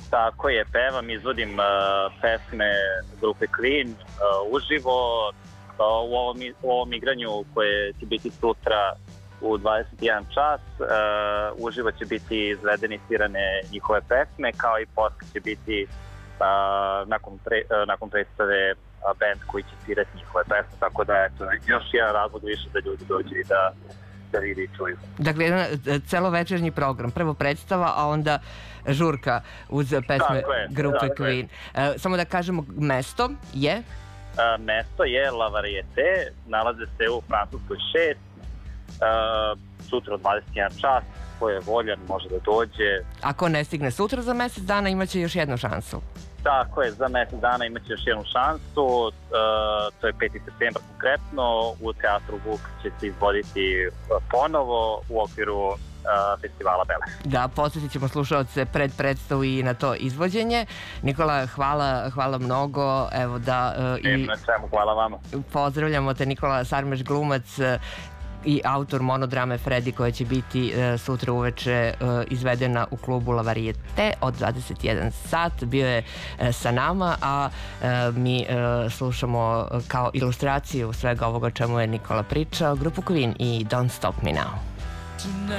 Tako je, pevam, izvodim pesme grupe Queen uživo u ovom igranju koje će biti sutra u 21 čas. Uživo će biti izvedeni svirane njihove pesme, kao i posle će biti nakon predstave band koji će svirati njihove pesme, tako da eto, još jedan razlog više da ljudi dođu i da vidi i čuju. Dakle, jedan celovečernji program, prvo predstava, a onda žurka uz pesme grupe Queen. Samo da kažemo, mesto je? Mesto je La Varieté, nalaze se u Francuskoj 6, sutra od 21 čas, ko je voljan može da dođe. Ako ne stigne sutra za mesec dana, imaće još jednu šansu. Tako je, za mesec dana imaće još jednu šansu, to je 5. septembar konkretno, u Teatru Vuk će se izvoditi ponovo u okviru festivala Bele. Da, podsjetit ćemo slušalce pred predstavu i na to izvođenje. Nikola, hvala mnogo. Evo da na čemu, hvala vama. Pozdravljamo te, Nikola Sarmeš, glumac i autor monodrame Freddy, koja će biti sutra uveče izvedena u klubu La Varieté od 21 sat. Bio je sa nama, a mi slušamo kao ilustraciju svega ovoga o čemu je Nikola pričao grupu Queen i Don't Stop Me Now.